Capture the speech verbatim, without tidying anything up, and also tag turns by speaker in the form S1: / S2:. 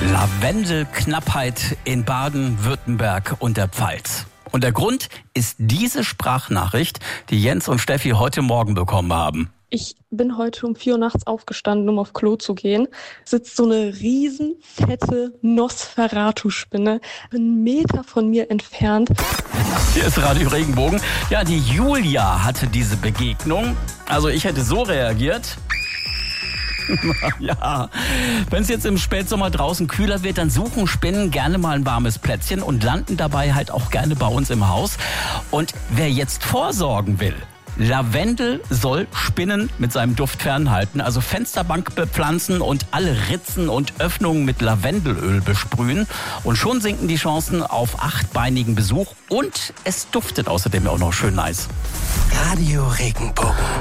S1: Lavendelknappheit in Baden-Württemberg und der Pfalz. Und der Grund ist diese Sprachnachricht, die Jens und Steffi heute Morgen bekommen haben.
S2: Ich bin heute um vier Uhr nachts aufgestanden, um auf Klo zu gehen. Sitzt so eine riesen, fette Nosferatu-Spinne, einen Meter von mir entfernt.
S1: Hier ist Radio Regenbogen. Ja, die Julia hatte diese Begegnung. Also ich hätte so reagiert. Ja, wenn es jetzt im Spätsommer draußen kühler wird, dann suchen Spinnen gerne mal ein warmes Plätzchen und landen dabei halt auch gerne bei uns im Haus. Und wer jetzt vorsorgen will, Lavendel soll Spinnen mit seinem Duft fernhalten, also Fensterbank bepflanzen und alle Ritzen und Öffnungen mit Lavendelöl besprühen. Und schon sinken die Chancen auf achtbeinigen Besuch und es duftet außerdem auch noch schön nice.
S3: Radio Regenbogen.